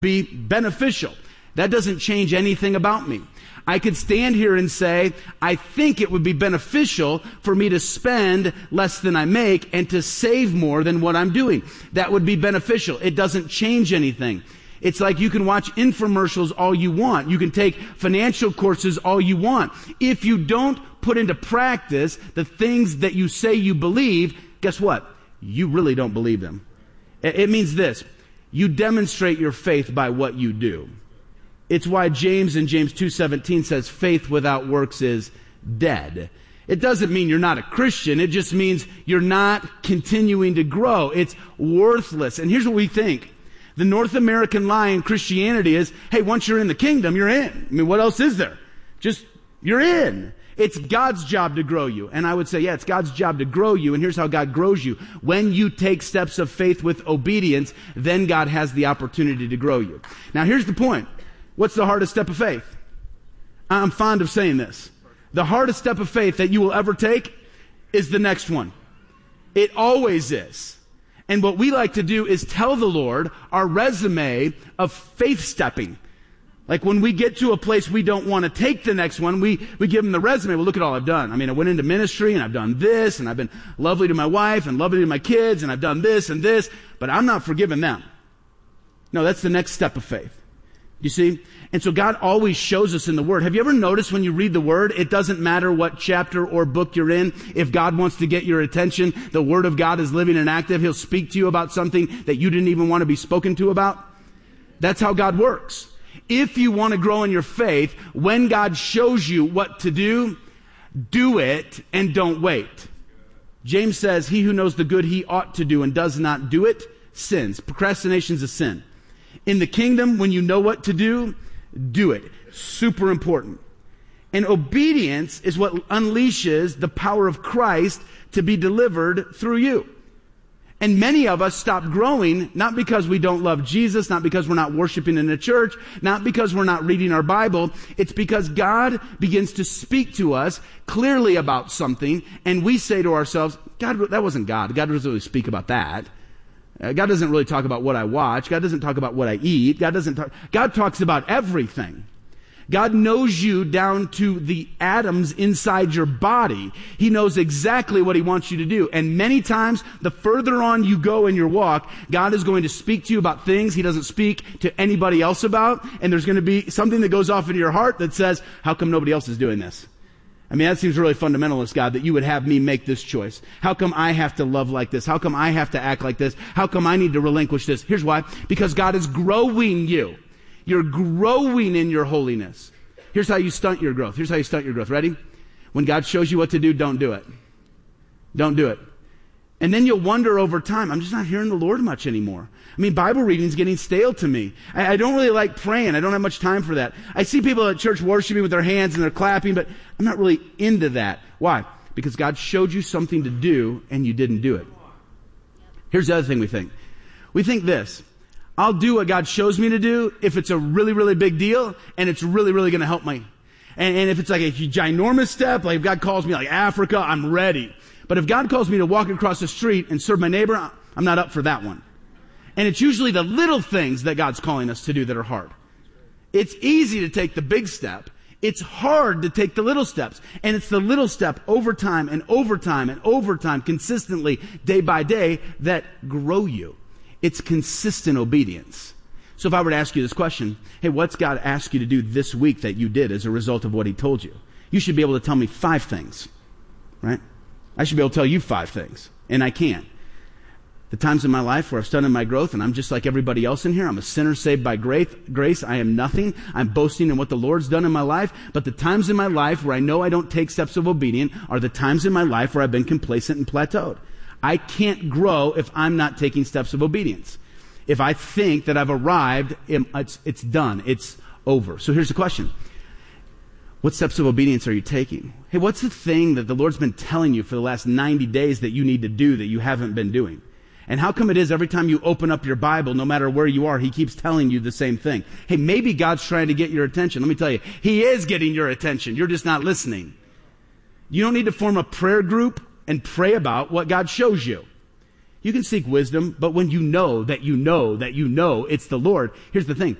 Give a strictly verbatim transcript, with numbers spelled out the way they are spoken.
be beneficial. That doesn't change anything about me. I could stand here and say, I think it would be beneficial for me to spend less than I make and to save more than what I'm doing. That would be beneficial. It doesn't change anything. It's like you can watch infomercials all you want. You can take financial courses all you want. If you don't put into practice the things that you say you believe, guess what? You really don't believe them. It means this. You demonstrate your faith by what you do. It's why James in James two seventeen says faith without works is dead. It doesn't mean you're not a Christian. It just means you're not continuing to grow. It's worthless. And here's what we think. The North American lie in Christianity is, hey, once you're in the kingdom, you're in. I mean, what else is there? Just, you're in. It's God's job to grow you. And I would say, yeah, it's God's job to grow you. And here's how God grows you. When you take steps of faith with obedience, then God has the opportunity to grow you. Now, here's the point. What's the hardest step of faith? I'm fond of saying this. The hardest step of faith that you will ever take is the next one. It always is. And what we like to do is tell the Lord our resume of faith stepping. Like when we get to a place we don't want to take the next one, we, we give him the resume. Well, look at all I've done. I mean, I went into ministry and I've done this and I've been lovely to my wife and lovely to my kids and I've done this and this, but I'm not forgiving them. No, that's the next step of faith. You see? And so God always shows us in the Word. Have you ever noticed when you read the Word, it doesn't matter what chapter or book you're in. If God wants to get your attention, the Word of God is living and active. He'll speak to you about something that you didn't even want to be spoken to about. That's how God works. If you want to grow in your faith, when God shows you what to do, do it and don't wait. James says, he who knows the good he ought to do and does not do it, sins. Procrastination is a sin. In the kingdom, when you know what to do, do it. Super important. And obedience is what unleashes the power of Christ to be delivered through you. And many of us stop growing, not because we don't love Jesus, not because we're not worshiping in a church, not because we're not reading our Bible. It's because God begins to speak to us clearly about something, and we say to ourselves, God, that wasn't God. God doesn't really speak about that. Uh, God doesn't really talk about what I watch. God doesn't talk about what I eat. God doesn't talk. God talks about everything. God knows you down to the atoms inside your body. He knows exactly what he wants you to do. And many times, the further on you go in your walk, God is going to speak to you about things he doesn't speak to anybody else about. And there's going to be something that goes off into your heart that says, how come nobody else is doing this? I mean, that seems really fundamentalist, God, that you would have me make this choice. How come I have to love like this? How come I have to act like this? How come I need to relinquish this? Here's why. Because God is growing you. You're growing in your holiness. Here's how you stunt your growth. Here's how you stunt your growth. Ready? When God shows you what to do, don't do it. Don't do it. And then you'll wonder over time, I'm just not hearing the Lord much anymore. I mean, Bible reading is getting stale to me. I, I don't really like praying. I don't have much time for that. I see people at church worshiping with their hands and they're clapping, but I'm not really into that. Why? Because God showed you something to do and you didn't do it. Here's the other thing we think. We think this. I'll do what God shows me to do if it's a really, really big deal and it's really, really going to help me. And, and if it's like a ginormous step, like if God calls me like Africa, I'm ready. But if God calls me to walk across the street and serve my neighbor, I'm not up for that one. And it's usually the little things that God's calling us to do that are hard. It's easy to take the big step. It's hard to take the little steps. And it's the little step over time and over time and over time, consistently, day by day, that grow you. It's consistent obedience. So if I were to ask you this question, hey, what's God asked you to do this week that you did as a result of what he told you? You should be able to tell me five things, right? I should be able to tell you five things, and I can't. The times in my life where I've stunted my growth, and I'm just like everybody else in here. I'm a sinner saved by grace. I am nothing. I'm boasting in what the Lord's done in my life. But the times in my life where I know I don't take steps of obedience are the times in my life where I've been complacent and plateaued. I can't grow if I'm not taking steps of obedience. If I think that I've arrived, it's, it's done. It's over. So here's the question. What steps of obedience are you taking? Hey, what's the thing that the Lord's been telling you for the last ninety days that you need to do that you haven't been doing? And how come it is every time you open up your Bible, no matter where you are, he keeps telling you the same thing? Hey, maybe God's trying to get your attention. Let me tell you, he is getting your attention. You're just not listening. You don't need to form a prayer group and pray about what God shows you. You can seek wisdom, but when you know that you know that you know it's the Lord, here's the thing.